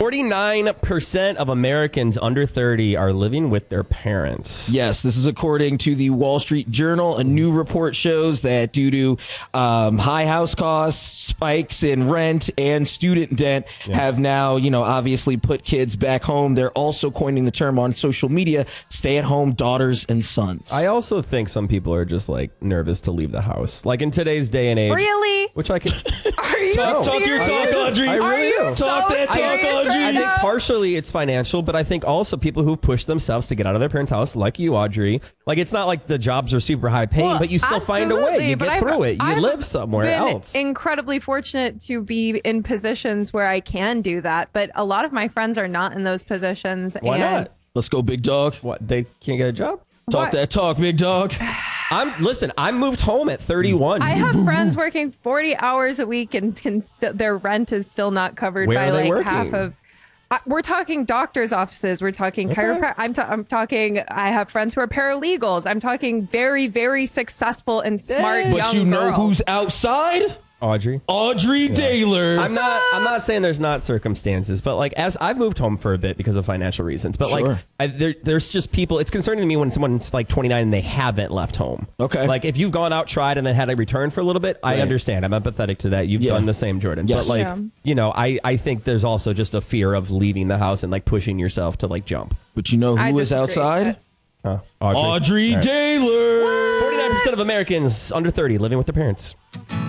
49% of Americans under 30 are living with their parents. Yes, this is according to the Wall Street Journal. A new report shows that due to high house costs, spikes in rent, and student debt have now, obviously put kids back home. They're also coining the term on social media, stay-at-home daughters and sons. I also think some people are just like nervous to leave the house. Like in today's day and age. Really? Which I can... Are you Talk your talk, Audrey. I really do. Talk that talk, Audrey. I think partially it's financial, but I think also people who've pushed themselves to get out of their parents' house, like you, Audrey. Like it's not like the jobs are super high paying, but you still find a way. You get through it. You live somewhere else. Incredibly fortunate to be in positions where I can do that, but a lot of my friends are not in those positions. Why not? Let's go, big dog. What? They can't get a job? Talk that talk, big dog. I moved home at 31. I have friends working 40 hours a week and their rent is still not covered Where by are they like working? half of. We're talking doctors' offices. We're talking chiropractic. I'm talking. I have friends who are paralegals. I'm talking very, very successful and smart But young you know girls. who's outside? Audrey Daler. I'm not saying there's not circumstances, but like as I've moved home for a bit because of financial reasons, but Sure. like there's just people. It's concerning to me when someone's like 29 and they haven't left home. Okay. Like if you've gone out, tried, and then had to return for a little bit, I understand. I'm empathetic to that. You've done the same, Jordan. Yes. But like I think there's also just a fear of leaving the house and like pushing yourself to like jump. But you know I who is disagree. outside? Audrey Daler. 49% of Americans under 30 living with their parents.